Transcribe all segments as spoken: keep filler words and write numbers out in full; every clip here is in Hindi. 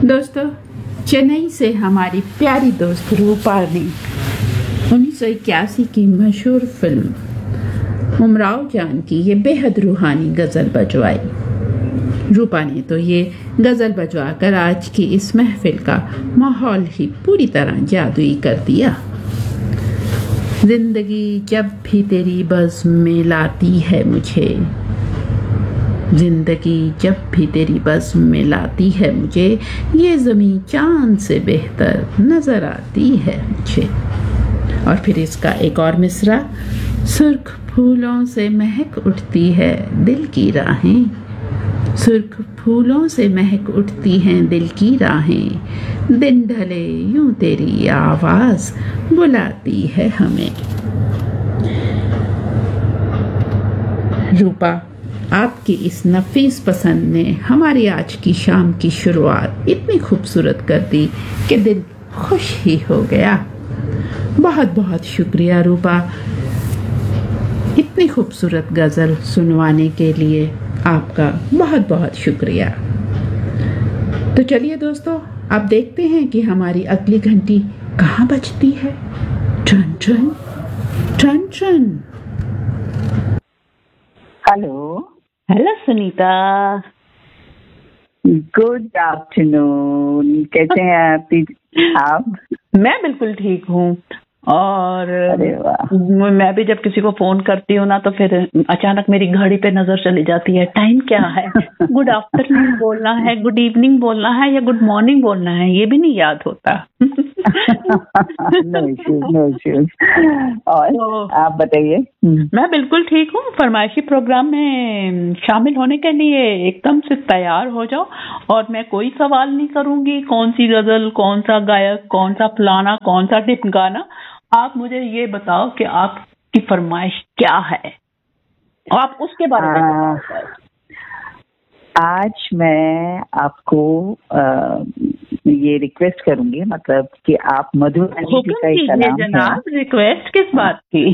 दोस्तों, चेन्नई से हमारी प्यारी दोस्त रूपा ने उन्नीस सौ इक्यासी की मशहूर फिल्म उमराव जान की ये बेहद रूहानी गज़ल बजवाई। रूपा ने तो ये गज़ल बजवाकर आज की इस महफिल का माहौल ही पूरी तरह जादुई कर दिया। जिंदगी जब भी तेरी बज़्म में लाती है मुझे, जिंदगी जब भी तेरी बज़्म में लाती है मुझे, ये ज़मीं चाँद से बेहतर नज़र आती है मुझे। और फिर इसका एक और मिसरा, सुर्ख फूलों से महक उठती है दिल की राहें, सुर्ख फूलों से महक उठती हैं दिल की राहें, दिन ढले यूं तेरी आवाज़ बुलाती है हमें। रूपा, आपकी इस नफीस पसंद ने हमारी आज की शाम की शुरुआत इतनी खूबसूरत कर दी कि दिल खुश ही हो गया। बहुत बहुत शुक्रिया रूपा, इतनी खूबसूरत गज़ल सुनवाने के लिए आपका बहुत बहुत शुक्रिया। तो चलिए दोस्तों, आप देखते हैं कि हमारी अगली घंटी कहाँ बजती है। Turn turn turn turn. Hello hello Sunita, good afternoon. कैसे हैं आप? आप? मैं बिल्कुल ठीक हूँ। और अरे वाह, मैं भी जब किसी को फोन करती हूँ ना तो फिर अचानक मेरी घड़ी पे नजर चली जाती है, टाइम क्या है, गुड आफ्टरनून बोलना है, गुड इवनिंग बोलना है या गुड मॉर्निंग बोलना है, ये भी नहीं याद होता। No issues, no issues. और तो, आप बताइए। मैं बिल्कुल ठीक हूँ। फरमाइशी प्रोग्राम में शामिल होने के लिए एकदम से तैयार हो जाओ और मैं कोई सवाल नहीं करूंगी, कौन सी गजल, कौन सा गायक, कौन सा फलाना, कौन सा टिप गाना। आप मुझे ये बताओ कि आपकी फरमाइश क्या है और आप उसके बारे में बताओ। आज मैं आपको आ, ये रिक्वेस्ट करूंगी, मतलब कि आप मधुरानी जी का एक कलाम जनाब, रिक्वेस्ट किस बात की?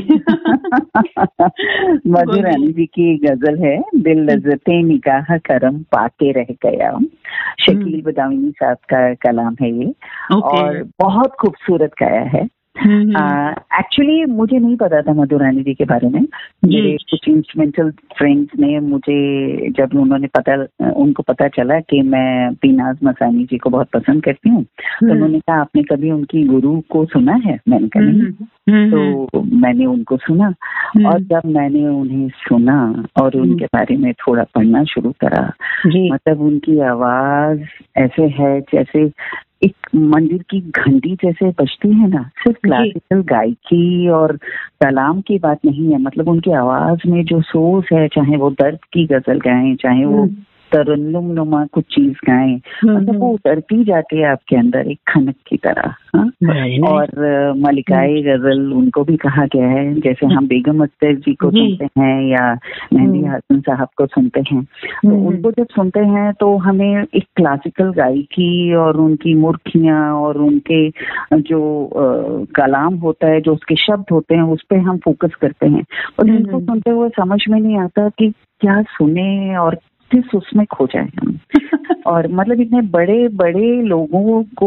मधुरानी जी की गजल है, दिल लज्जते निगाह करम पाके रह गया। शकील बदामी साहब का कलाम है ये और बहुत खूबसूरत गाया है। एक्चुअली uh, मुझे नहीं पता था मधुरानी जी के बारे में। मेरे कुछ इंस्ट्रूमेंटल फ्रेंड्स ने मुझे, जब उन्होंने पता उनको पता चला कि मैं पीनाज मसानी जी को बहुत पसंद करती हूँ, तो उन्होंने कहा आपने कभी उनकी गुरु को सुना है? मैंने कहा नहीं। तो मैंने उनको सुना और जब मैंने उन्हें सुना और उनके बारे में थोड़ा पढ़ना शुरू करा, मतलब उनकी आवाज ऐसे है जैसे एक मंदिर की घंटी जैसे बजती है ना। सिर्फ क्लासिकल गायकी और कलाम की बात नहीं है, मतलब उनकी आवाज में जो सोच है, चाहे वो दर्द की गजल गाएं, चाहे वो तरन्नुम नुमा कुछ चीज गाएं, मतलब वो उतरती जाती है आपके अंदर एक खनक की तरह। हाँ? और मलिकाए गजल उनको भी कहा गया है, जैसे हम बेगम अख्तर जी को सुनते हैं या मेहंदी हासन साहब को सुनते हैं, तो उनको जब सुनते हैं तो हमें एक क्लासिकल गायकी और उनकी मुर्खियां और उनके जो आ, कलाम होता है, जो उसके शब्द होते हैं, उस पर हम फोकस करते हैं। और इनको सुनते हुए समझ में नहीं आता कि क्या सुने और किस उसमें खो जाए हम। और मतलब इतने बड़े बड़े लोगों को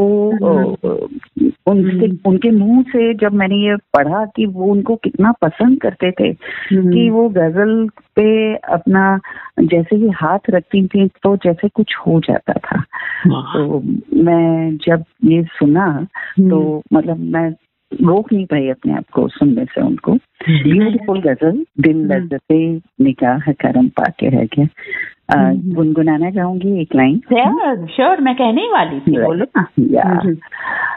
उनके उनके मुंह से जब मैंने ये पढ़ा कि वो उनको कितना पसंद करते थे, कि वो गजल पे अपना जैसे ही हाथ रखती थी तो जैसे कुछ हो जाता था। तो मैं जब ये सुना तो मतलब मैं रोक नहीं पाई अपने आप को सुनने से उनको। ब्यूटीफुल गजल, दिल लज्जते निगाह करम पाके रह गया। गुनगुनाना चाहूंगी एक लाइन। श्योर, मैं कहने ही वाली थी, बोलो ना।